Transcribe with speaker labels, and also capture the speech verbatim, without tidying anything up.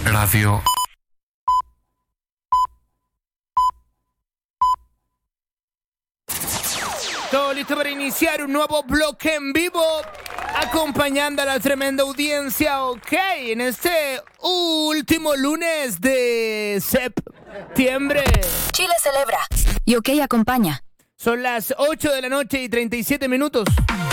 Speaker 1: Radio.
Speaker 2: Todo listo para iniciar un nuevo bloque en vivo, acompañando a la tremenda audiencia, ok, en este último lunes de septiembre.
Speaker 3: Chile celebra y OK acompaña.
Speaker 2: Son las ocho de la noche y treinta y siete minutos.